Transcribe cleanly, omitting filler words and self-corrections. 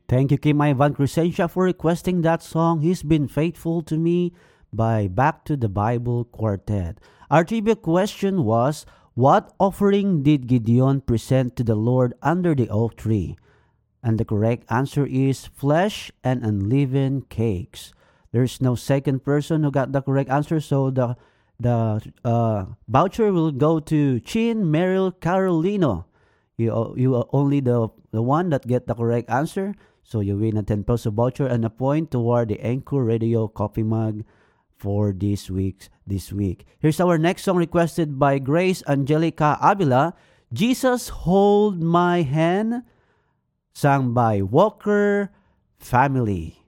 Thank you, Kim Ivan Crescentia, for requesting that song. He's been faithful to me by Back to the Bible Quartet. Our trivia question was, what offering did Gideon present to the Lord under the oak tree? And the correct answer is flesh and unleavened cakes. There's no second person who got the correct answer, so the voucher will go to Chin Merrill Carolino. You are only the one that get the correct answer, so you win a 10 peso voucher and a point toward the Anchor Radio coffee mug for this week. Here's our next song requested by Grace Angelica Avila, Jesus Hold My Hand, sung by Walker Family.